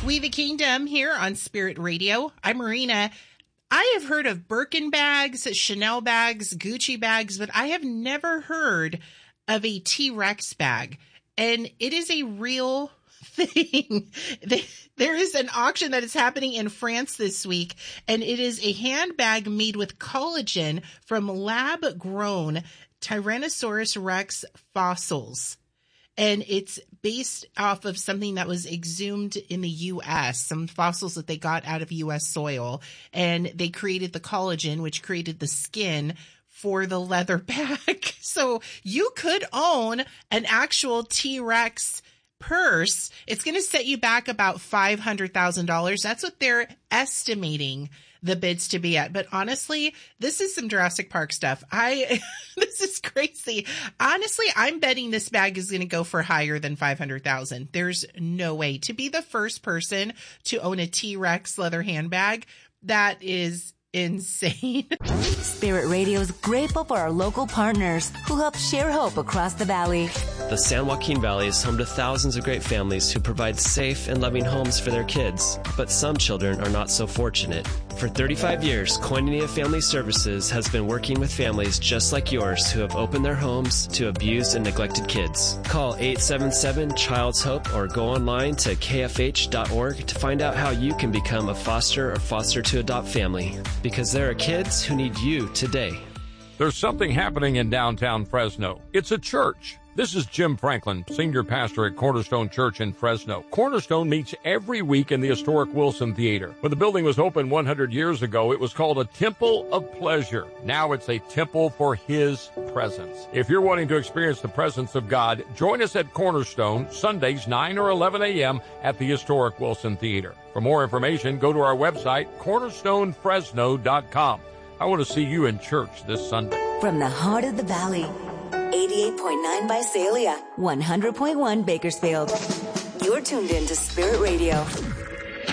We the Kingdom here on Spirit Radio. I'm Marina. I have heard of Birkin bags, Chanel bags, Gucci bags, but I have never heard of a T-Rex bag. And it is a real thing. There is an auction that is happening in France this week, and it is a handbag made with collagen from lab-grown Tyrannosaurus Rex fossils. And it's based off of something that was exhumed in the U.S., some fossils that they got out of U.S. soil. And they created the collagen, which created the skin for the leather bag. So you could own an actual T-Rex purse. It's going to set you back about $500,000. That's what they're estimating the bids to be at. But honestly, this is some Jurassic Park stuff. This is crazy. Honestly, I'm betting this bag is going to go for higher than $500,000. There's no way. To be the first person to own a T-Rex leather handbag, that is insane. Spirit Radio is grateful for our local partners who help share hope across the valley. The San Joaquin Valley is home to thousands of great families who provide safe and loving homes for their kids, but some children are not so fortunate. For 35 years, Koinonia Family Services has been working with families just like yours who have opened their homes to abused and neglected kids. Call 877-CHILD'S-HOPE or go online to kfh.org to find out how you can become a foster or foster-to-adopt family, because there are kids who need you today. There's something happening in downtown Fresno. It's a church. This is Jim Franklin, senior pastor at Cornerstone Church in Fresno. Cornerstone meets every week in the historic Wilson Theater. When the building was opened 100 years ago, it was called a Temple of Pleasure. Now it's a temple for His presence. If you're wanting to experience the presence of God, join us at Cornerstone, Sundays 9 or 11 a.m. at the historic Wilson Theater. For more information, go to our website, cornerstonefresno.com. I want to see you in church this Sunday. From the heart of the valley, 88.9 Visalia, 100.1 Bakersfield. You're tuned in to Spirit Radio.